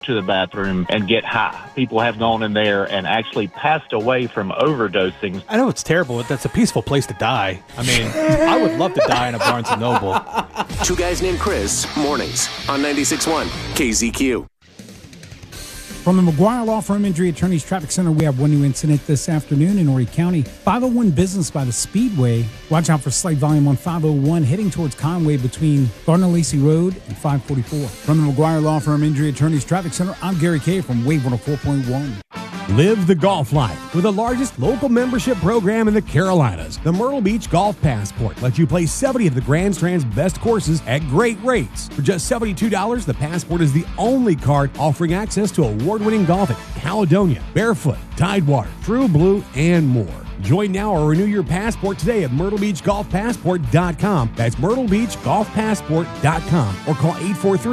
to the bathroom and get high. People have gone in there and actually passed away from overdosing. I know it's terrible, but that's a peaceful place to die. I mean, I would love to die in a Barnes & Noble. Two Guys Named Chris, mornings on 96.1 KZQ. From the McGuire Law Firm Injury Attorneys Traffic Center, we have one new incident this afternoon in Horry County. 501 Business by the Speedway. Watch out for slight volume on 501 heading towards Conway between Gardner-Lacey Road and 544. From the McGuire Law Firm Injury Attorneys Traffic Center, I'm Gary Kay from Wave 104.1. Live the golf life with the largest local membership program in the Carolinas. The Myrtle Beach Golf Passport lets you play 70 of the Grand Strand's best courses at great rates. For just $72, the Passport is the only card offering access to award-winning golf at Caledonia, Barefoot, Tidewater, True Blue, and more. Join now or renew your passport today at MyrtleBeachGolfPassport.com. That's MyrtleBeachGolfPassport.com or call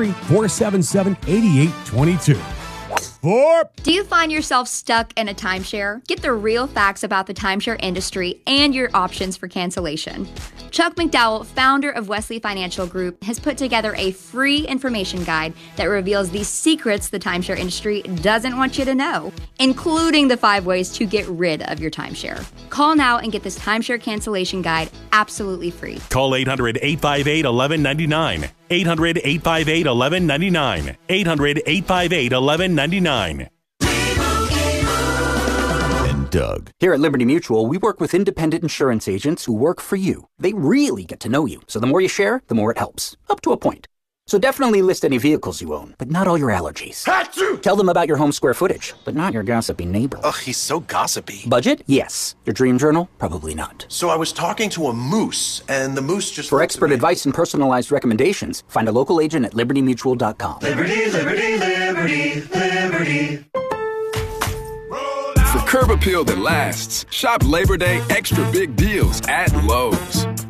843-477-8822. Do you find yourself stuck in a timeshare? Get the real facts about the timeshare industry and your options for cancellation. Chuck McDowell, founder of Wesley Financial Group, has put together a free information guide that reveals the secrets the timeshare industry doesn't want you to know, including the 5 ways to get rid of your timeshare. Call now and get this timeshare cancellation guide absolutely free. Call 800-858-1199. 800-858-1199. 800-858-1199. And Doug. Here at Liberty Mutual, we work with independent insurance agents who work for you. They really get to know you, so the more you share, the more it helps. Up to a point. So definitely list any vehicles you own, but not all your allergies. Achoo! Tell them about your home square footage, but not your gossipy neighbor. Ugh, he's so gossipy. Budget? Yes. Your dream journal? Probably not. So I was talking to a moose, and the moose just... For expert advice and personalized recommendations, find a local agent at libertymutual.com. Liberty, liberty, liberty, liberty. For curb appeal that lasts, shop Labor Day extra big deals at Lowe's.